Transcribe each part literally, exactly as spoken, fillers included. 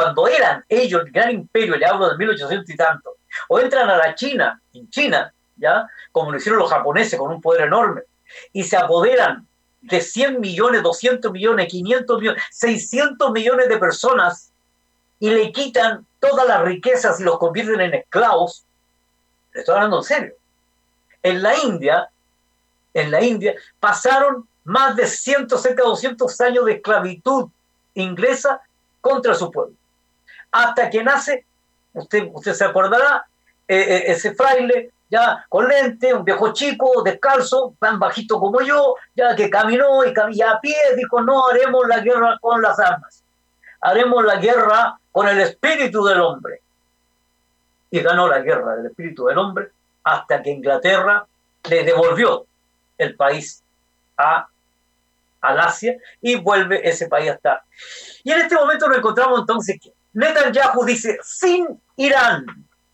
cuando eran ellos el gran imperio, le hablo de mil ochocientos y tanto, o entran a la China, en China, ¿ya? Como lo hicieron los japoneses con un poder enorme, y se apoderan de cien millones, doscientos millones, quinientos millones, seiscientos millones de personas y le quitan todas las riquezas y los convierten en esclavos, le estoy hablando en serio. En la India, en la India pasaron más de cien, cerca de doscientos años de esclavitud inglesa contra su pueblo. Hasta que nace, usted, usted se acordará, eh, ese fraile, ya con lente, un viejo chico, descalzo, tan bajito como yo, ya que caminó y caminó a pie, dijo, no haremos la guerra con las armas, haremos la guerra con el espíritu del hombre. Y ganó la guerra del espíritu del hombre hasta que Inglaterra le devolvió el país a, al Asia y vuelve ese país hasta. Y en este momento nos encontramos entonces que Netanyahu dice, sin Irán,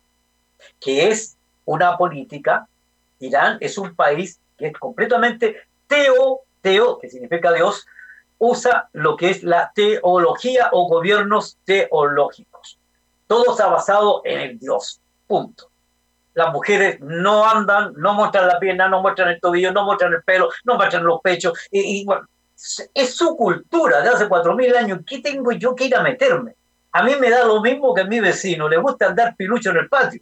que es una política, Irán es un país que es completamente teo, teo, que significa Dios, usa lo que es la teología o gobiernos teológicos. Todo está basado en el Dios, punto. Las mujeres no andan, no muestran la pierna, no muestran el tobillo, no muestran el pelo, no muestran los pechos, y, y bueno, es su cultura de hace cuatro mil años. ¿Qué tengo yo que ir a meterme? A mí me da lo mismo que a mi vecino, le gusta andar pilucho en el patio.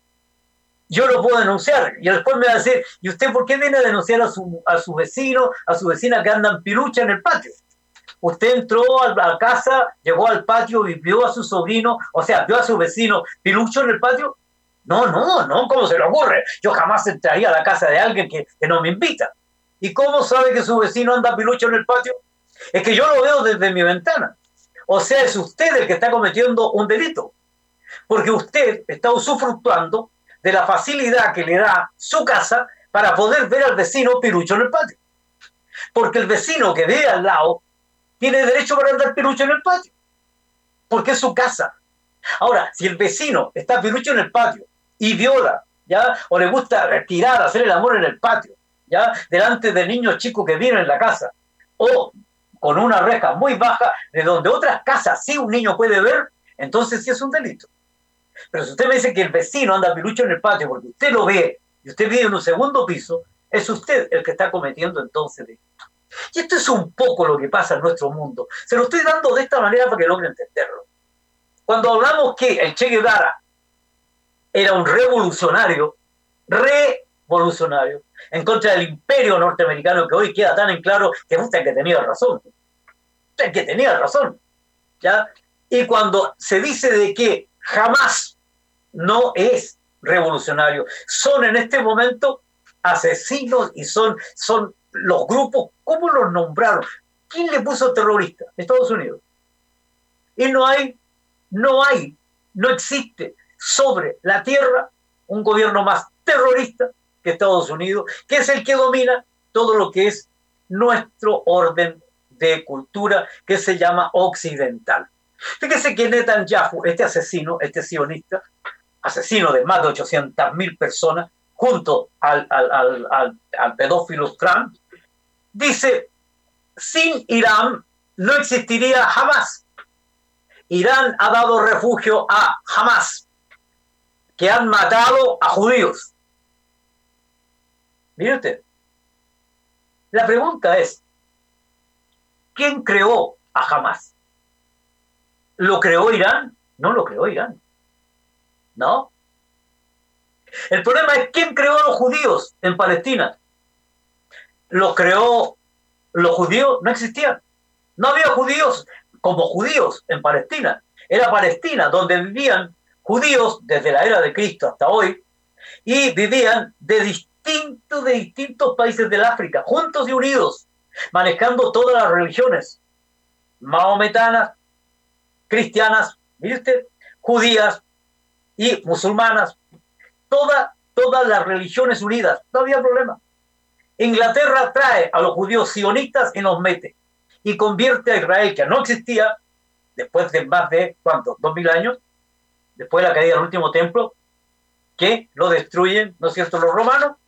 Yo lo puedo denunciar y después me va a decir, ¿y usted por qué viene a denunciar a su, a su vecino, a su vecina que andan pilucha en el patio? Usted entró a la casa, llegó al patio y vio a su sobrino, o sea, vio a su vecino pilucho en el patio. No, no, no, ¿cómo se le ocurre? Yo jamás entraría a la casa de alguien que, que no me invita. ¿Y cómo sabe que su vecino anda pilucho en el patio? Es que yo lo veo desde mi ventana. O sea, es usted el que está cometiendo un delito. Porque usted está usufructuando de la facilidad que le da su casa para poder ver al vecino pilucho en el patio. Porque el vecino que vive al lado tiene derecho para andar pilucho en el patio. Porque es su casa. Ahora, si el vecino está pilucho en el patio y viola, ¿ya? O le gusta tirar, hacer el amor en el patio, ¿ya? Delante de niños chicos que viven en la casa, o con una reja muy baja, de donde otras casas sí un niño puede ver, entonces sí es un delito. Pero si usted me dice que el vecino anda pilucho en el patio porque usted lo ve y usted vive en un segundo piso, es usted el que está cometiendo entonces delito. Y esto es un poco lo que pasa en nuestro mundo. Se lo estoy dando de esta manera para que logre entenderlo. Cuando hablamos que el Che Guevara era un revolucionario, revolucionario, en contra del imperio norteamericano, que hoy queda tan en claro que usted que tenía razón, usted que tenía razón, ¿ya? Y cuando se dice de que jamás no es revolucionario, son en este momento asesinos y son, son los grupos, ¿cómo los nombraron? ¿Quién le puso terrorista? Estados Unidos. Y no hay No hay, no existe sobre la tierra un gobierno más terrorista que Estados Unidos, que es el que domina todo lo que es nuestro orden de cultura que se llama occidental. Fíjese que Netanyahu, este asesino, este sionista, asesino de más de ochocientas mil personas, junto al, al, al, al, al pedófilo Trump, dice, sin Irán no existiría jamás. Irán ha dado refugio a Hamas, que han matado a judíos. Mire usted, la pregunta es, ¿quién creó a Hamas? ¿Lo creó Irán? No lo creó Irán. ¿No? El problema es, ¿quién creó a los judíos en Palestina? ¿Los creó los judíos? No existían. No había judíos como judíos en Palestina. Era Palestina donde vivían judíos desde la era de Cristo hasta hoy y vivían de distintos, de distintos países del África, juntos y unidos, manejando todas las religiones, mahometanas, cristianas, mire usted, judías y musulmanas, toda, todas las religiones unidas, no había problema. Inglaterra trae a los judíos sionistas y los mete y convierte a Israel, que no existía, después de más de, ¿cuántos? Dos mil años, después de la caída del último templo, que lo destruyen, ¿no es cierto?, los romanos.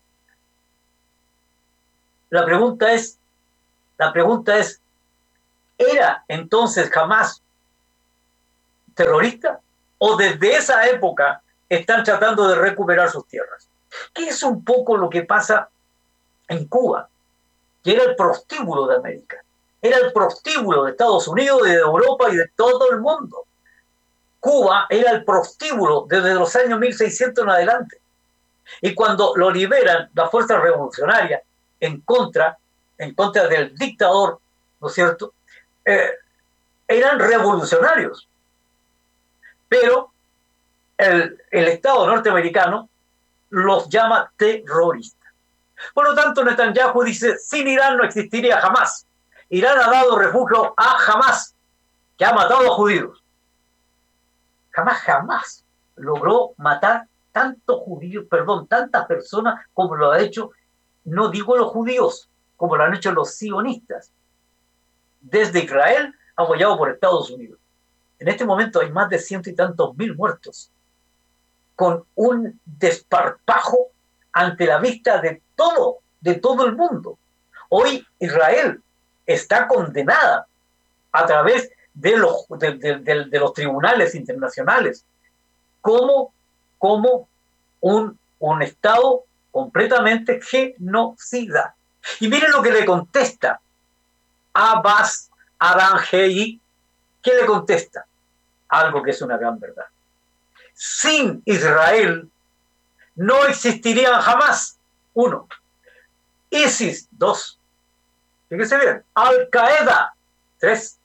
La pregunta es, la pregunta es, ¿era entonces jamás terroristas o desde esa época están tratando de recuperar sus tierras. ¿Qué es un poco lo que pasa en Cuba? Que era el prostíbulo de América, era el prostíbulo de Estados Unidos y de Europa y de todo el mundo. Cuba era el prostíbulo desde los años mil seiscientos en adelante. Y cuando lo liberan las fuerzas revolucionarias en contra, en contra del dictador, ¿no es cierto?, eh, eran revolucionarios. Pero el, el Estado norteamericano los llama terroristas. Por lo tanto, Netanyahu dice, sin Irán no existiría jamás. Irán ha dado refugio a Hamás, que ha matado a judíos. Jamás, jamás logró matar tantos judíos, perdón, tantas personas como lo ha hecho, no digo los judíos, como lo han hecho los sionistas, desde Israel, apoyado por Estados Unidos. En este momento hay más de ciento y tantos mil muertos, con un desparpajo ante la vista de todo, de todo el mundo. Hoy Israel está condenada a través de los, de, de, de, de los tribunales internacionales como, como un, un Estado completamente genocida. Y miren lo que le contesta Abbas Araghchi. ¿Qué le contesta? Algo que es una gran verdad. Sin Israel no existirían jamás, uno, ISIS, dos, fíjense bien, Al-Qaeda, tres,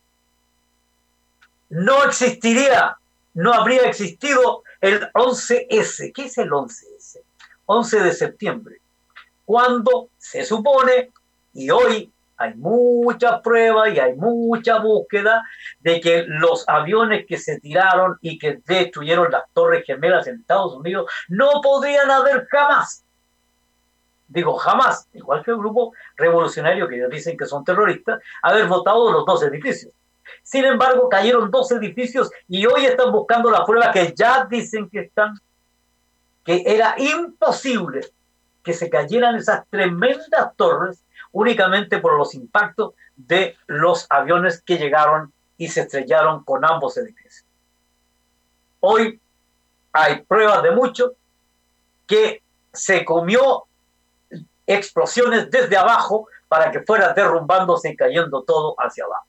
no existiría, no habría existido el once ese. ¿Qué es el once ese? once de septiembre, cuando se supone, y hoy hay muchas pruebas y hay mucha búsqueda de que los aviones que se tiraron y que destruyeron las Torres Gemelas en Estados Unidos no podrían haber jamás, digo jamás, igual que el grupo revolucionario que ellos dicen que son terroristas, haber botado los dos edificios. Sin embargo, cayeron dos edificios y hoy están buscando las pruebas que ya dicen que están, que era imposible que se cayeran esas tremendas torres únicamente por los impactos de los aviones que llegaron y se estrellaron con ambos edificios. Hoy hay pruebas de mucho que se comió explosiones desde abajo para que fuera derrumbándose y cayendo todo hacia abajo.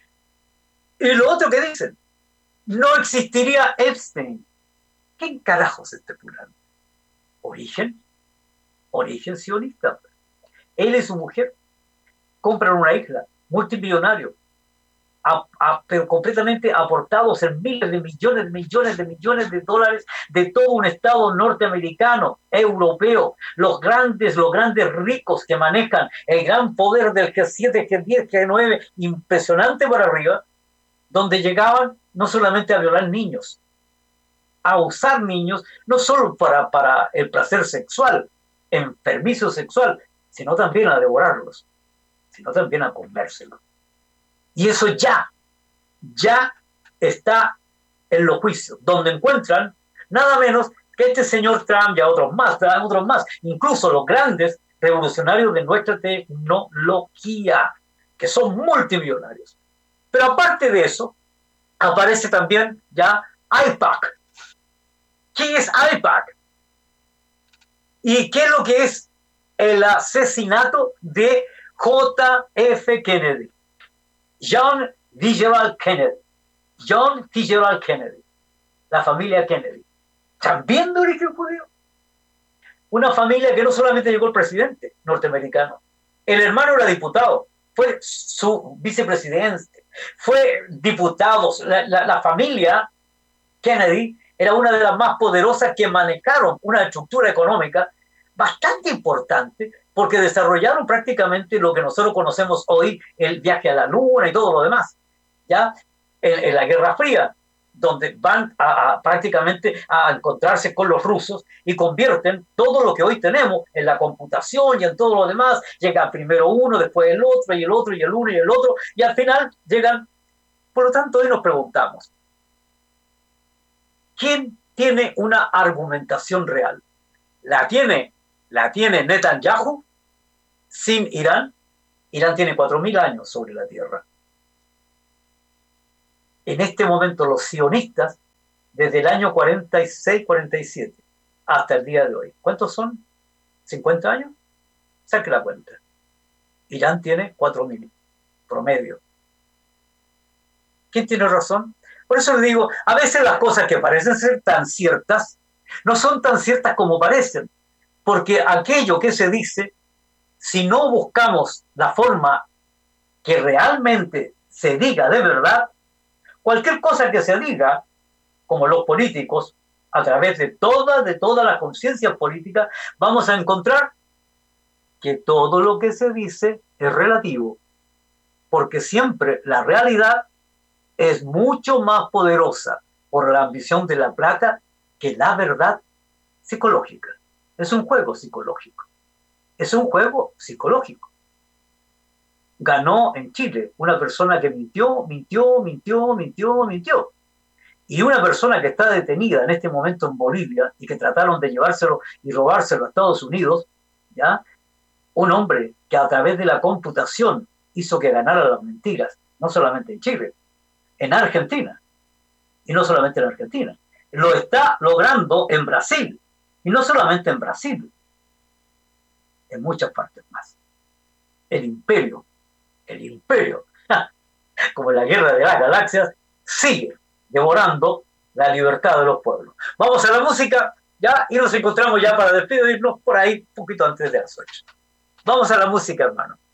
Y lo otro que dicen, no existiría Epstein. ¿Quién carajos es este fulano? ¿Origen? Origen sionista. Él y su mujer compran una isla, multimillonario, a, a, pero completamente aportados en miles de millones, millones de millones de dólares de todo un estado norteamericano, europeo, los grandes, los grandes ricos que manejan el gran poder del G siete, G diez, G nueve, impresionante para arriba, donde llegaban no solamente a violar niños, a usar niños, no solo para, para el placer sexual, enfermizo sexual, sino también a devorarlos, sino también a comérselos. Y eso ya, ya está en los juicios, donde encuentran nada menos que este señor Trump y a otros más, a otros más, incluso los grandes revolucionarios de nuestra tecnología, que son multimillonarios. Pero aparte de eso, aparece también ya AIPAC. ¿Qué es AIPAC? ¿Y qué es lo que es el asesinato de J F Kennedy? John Fitzgerald Kennedy. John Fitzgerald Kennedy. La familia Kennedy. ¿También de origen judío? Una familia que no solamente llegó el presidente norteamericano. El hermano era diputado. Fue su vicepresidente. Fue diputado. La, la, la familia Kennedy era una de las más poderosas que manejaron una estructura económica bastante importante, porque desarrollaron prácticamente lo que nosotros conocemos hoy, el viaje a la luna y todo lo demás, ¿ya? En, en la Guerra Fría, donde van a, a, prácticamente a encontrarse con los rusos y convierten todo lo que hoy tenemos en la computación y en todo lo demás. Llega primero uno, después el otro, y el otro, y el uno, y el otro, y al final llegan. Por lo tanto, hoy nos preguntamos, ¿quién tiene una argumentación real? ¿La tiene, la tiene Netanyahu sin Irán? Irán tiene cuatro mil años sobre la Tierra. En este momento los sionistas, desde el año cuarenta y seis, cuarenta y siete hasta el día de hoy, ¿cuántos son? ¿cincuenta años? Saque la cuenta. Irán tiene cuatro mil promedio. ¿Quién tiene razón? Por eso le digo, a veces las cosas que parecen ser tan ciertas no son tan ciertas como parecen, porque aquello que se dice, si no buscamos la forma que realmente se diga de verdad, cualquier cosa que se diga, como los políticos, a través de toda, de toda la conciencia política, vamos a encontrar que todo lo que se dice es relativo, porque siempre la realidad es mucho más poderosa por la ambición de la plata que la verdad psicológica. Es un juego psicológico. Es un juego psicológico. Ganó en Chile una persona que mintió, mintió, mintió, mintió, mintió. Y una persona que está detenida en este momento en Bolivia y que trataron de llevárselo y robárselo a Estados Unidos, ¿ya? Un hombre que a través de la computación hizo que ganara las mentiras, no solamente en Chile, en Argentina, y no solamente en Argentina, lo está logrando en Brasil, y no solamente en Brasil, en muchas partes más. El imperio, el imperio, como la guerra de las galaxias, sigue devorando la libertad de los pueblos. Vamos a la música, ya, y nos encontramos ya para despedirnos por ahí, un poquito antes de las ocho. Vamos a la música, hermano.